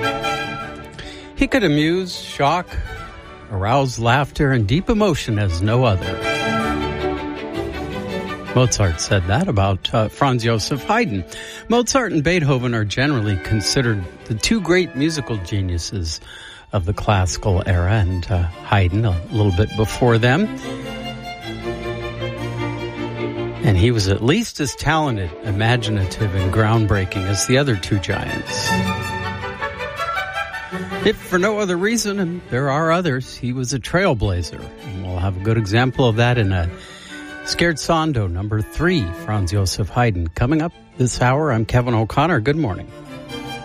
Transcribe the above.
He could amuse, shock, arouse laughter, and deep emotion as no other. Mozart said that about Franz Joseph Haydn. Mozart and Beethoven are generally considered the two great musical geniuses of the classical era, and Haydn a little bit before them. And he was at least as talented, imaginative, and groundbreaking as the other two giants. If for no other reason, and there are others, he was a trailblazer. And we'll have a good example of that in a Scherzando number 3, Franz Joseph Haydn. Coming up this hour, I'm Kevin O'Connor. Good morning.